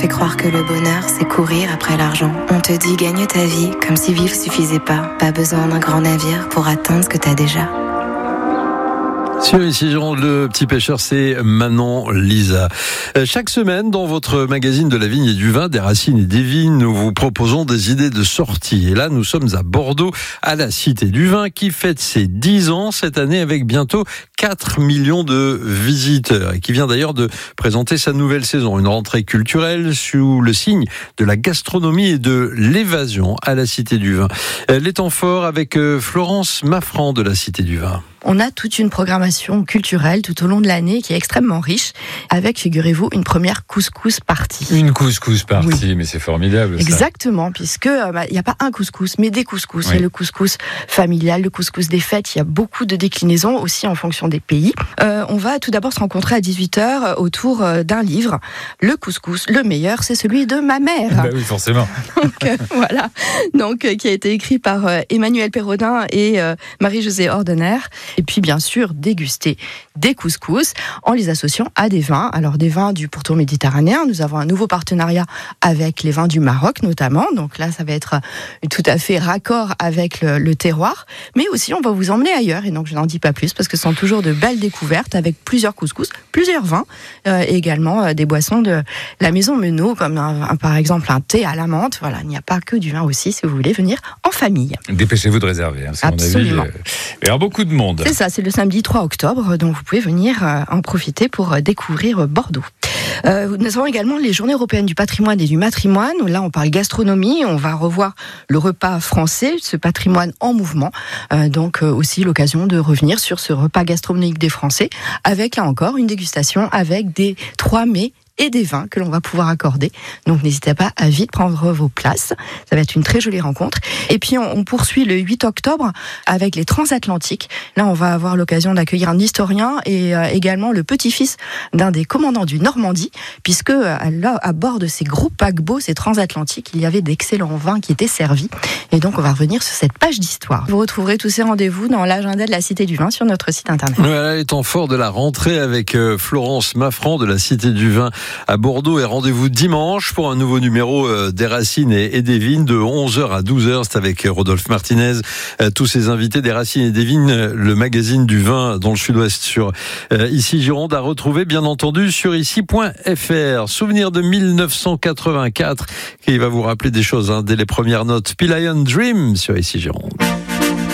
fait croire que le bonheur, c'est courir après l'argent. On te dit gagne ta vie, comme si vivre suffisait pas. Pas besoin d'un grand navire pour atteindre ce que t'as déjà. Sur Ici Gironde, le petit pêcheur, c'est Manon Lisa. Chaque semaine, dans votre magazine de la vigne et du vin, des racines et des vignes, nous vous proposons des idées de sortie. Et là, nous sommes à Bordeaux, à la Cité du Vin, qui fête ses 10 ans cette année avec bientôt 4 millions de visiteurs. Et qui vient d'ailleurs de présenter sa nouvelle saison. Une rentrée culturelle sous le signe de la gastronomie et de l'évasion à la Cité du Vin. Les temps forts avec Florence Maffran de la Cité du Vin. On a toute une programmation culturelle tout au long de l'année qui est extrêmement riche, avec, figurez-vous, une première couscous party. Une couscous party, oui. Mais c'est formidable. Exactement, puisque il n'y a pas un couscous, mais des couscous. Oui. C'est le couscous familial, le couscous des fêtes. Il y a beaucoup de déclinaisons aussi en fonction des pays. On va tout d'abord se rencontrer à 18h autour d'un livre. Le couscous, le meilleur, c'est celui de ma mère. Bah oui, forcément. Voilà. Donc, qui a été écrit par Emmanuel Perrodin et Marie-Josée Ordener. Et puis, bien sûr, déguster des couscous en les associant à des vins. Alors, des vins du pourtour méditerranéen. Nous avons un nouveau partenariat avec les vins du Maroc, notamment. Donc là, ça va être tout à fait raccord avec le terroir. Mais aussi, on va vous emmener ailleurs. Et donc, je n'en dis pas plus parce que ce sont toujours de belles découvertes avec plusieurs couscous, plusieurs vins et également des boissons de la maison Menot, comme par exemple un thé à la menthe. Voilà, il n'y a pas que du vin aussi si vous voulez venir en famille. Dépêchez-vous de réserver, c'est Absolument. mon avis. Il y a beaucoup de monde. C'est ça, c'est le samedi 3 octobre, donc vous pouvez venir en profiter pour découvrir Bordeaux. Nous avons également les Journées européennes du patrimoine et du matrimoine. Là, on parle gastronomie. On va revoir le repas français, ce patrimoine en mouvement. Donc aussi l'occasion de revenir sur ce repas gastronomique des Français, avec là encore une dégustation avec des 3 mets et des vins que l'on va pouvoir accorder. Donc n'hésitez pas à vite prendre vos places. Ça va être une très jolie rencontre. Et puis on poursuit le 8 octobre avec les transatlantiques. Là, on va avoir l'occasion d'accueillir un historien et également le petit-fils d'un des commandants du Normandie, puisque là, à bord de ces gros paquebots, ces transatlantiques, il y avait d'excellents vins qui étaient servis. Et donc on va revenir sur cette page d'histoire. Vous retrouverez tous ces rendez-vous dans l'agenda de la Cité du Vin sur notre site internet. Voilà les temps forts de la rentrée avec Florence Maffran de la Cité du Vin à Bordeaux, et rendez-vous dimanche pour un nouveau numéro des Racines et des Vignes de 11h à 12h. C'est avec Rodolphe Martinez, tous ces invités des Racines et des Vignes, le magazine du vin dans le sud-ouest sur Ici Gironde, à retrouver bien entendu sur ici.fr. Souvenir de 1984 qui va vous rappeler des choses dès les premières notes. Peel Iron Dream sur Ici Gironde.